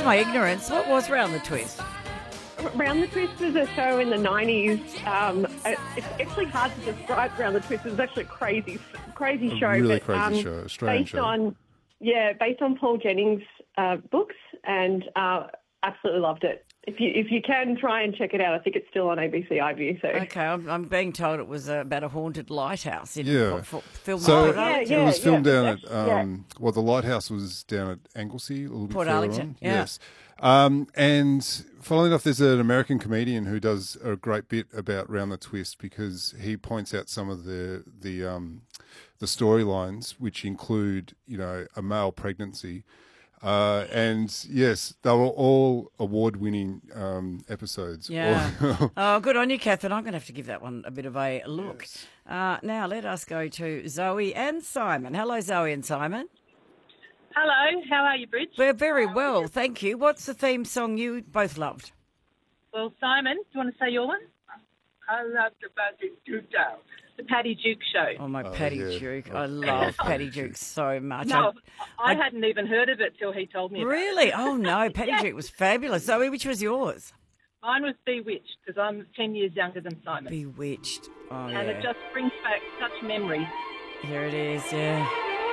my ignorance. What was Round the Twist? Round the Twist was a show in the 90s. It's actually hard to describe Round the Twist. It was actually a crazy show. Really crazy show, Australian show. Based on Paul Jennings' books, and absolutely loved it. If you can try and check it out, I think it's still on ABC iView. So okay, I'm being told it was about a haunted lighthouse. In film. So it was filmed down at the lighthouse was down at Anglesey, a little bit Port further Arlington, on. yeah. Yes. And funnily enough, there's an American comedian who does a great bit about Round the Twist because he points out some of the storylines, which include, a male pregnancy. And yes, they were all award-winning episodes. Yeah. Oh, good on you, Catherine. I'm going to have to give that one a bit of a look. Yes. Now let us go to Zoe and Simon. Hello, Zoe and Simon. Hello, how are you, Bridge? We're very well, thank you. What's the theme song you both loved? Well, Simon, do you want to say your one? I love the Paddy Duke Show. The Paddy Duke Show. Oh, my Paddy Duke. I love Paddy Duke so much. No, I hadn't even heard of it till he told me about Really? it. Oh, no, Paddy Duke was fabulous. Zoe, which was yours? Mine was Bewitched, because I'm 10 years younger than Simon. Bewitched. Oh, and it just brings back such memories. Here it is, yeah.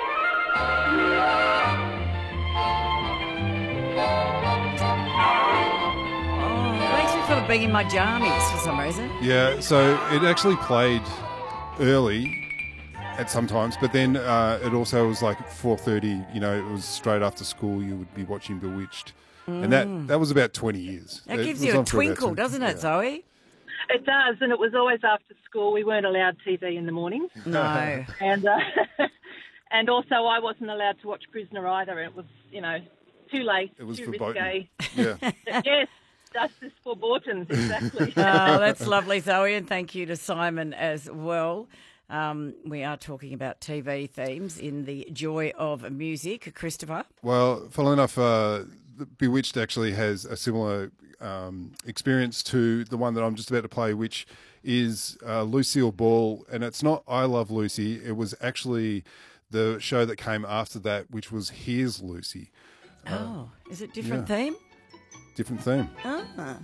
Makes me feel like being in my jammies for some reason. Yeah, so it actually played early at some times, but then it also was like 4:30. It was straight after school. You would be watching Bewitched, and that was about 20 years. That gives you a twinkle, doesn't it, Zoe? It does, and it was always after school. We weren't allowed TV in the mornings. No. And and also I wasn't allowed to watch Prisoner either. It was, too late, it was too verboten. risque. Yeah. Yes, justice for Bortons, exactly. Oh, that's lovely, Zoe, and thank you to Simon as well. We are talking about TV themes in the joy of music. Christopher? Well, funnily enough, Bewitched actually has a similar experience to the one that I'm just about to play, which is Lucille Ball. And it's not I Love Lucy. It was actually the show that came after that, which was Here's Lucy. Is it different theme? Different theme. Ah.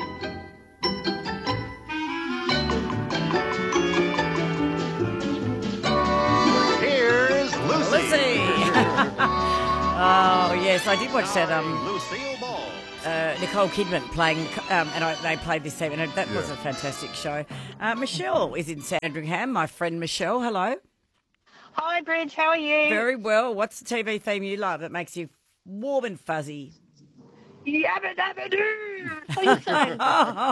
Here's Lucy. Oh, yes, I did watch that. Lucille Ball. Nicole Kidman playing, and they played this theme, and that was a fantastic show. Michelle is in Sandringham, my friend Michelle. Hello. Hi, Bridge. How are you? Very well. What's the TV theme you love that makes you warm and fuzzy? Yabba dabba doo. Please,